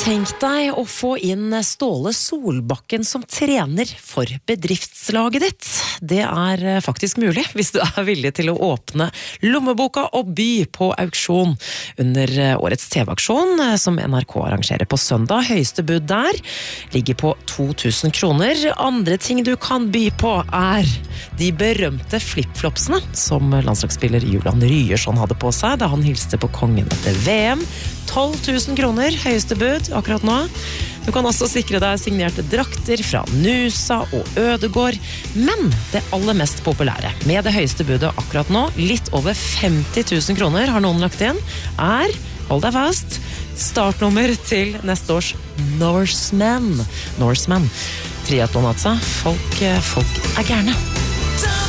Tenk deg å få inn Ståle Solbakken som trener for bedriftslaget ditt. Det faktisk mulig hvis du villig til å åpne lommeboka og by på auksjon under årets TV-aksjon som NRK arrangerer på søndag. Høyeste bud der ligger på 2000 kroner. Andre ting du kan by på de berømte flipflopsene som landslagsspiller Julian Ryerson hadde på seg da han hilste på kongen etter VM. 12 000 kroner, høyeste bud akkurat nå. Du kan også sikre deg signerte drakter fra Nusa og Ødegård. Men det aller mest populære, med det høyeste budet akkurat nå, litt over 50 000 kroner har noen lagt inn, hold deg fast, startnummer til neste års Norseman. Triathlon altså. Folk gærne.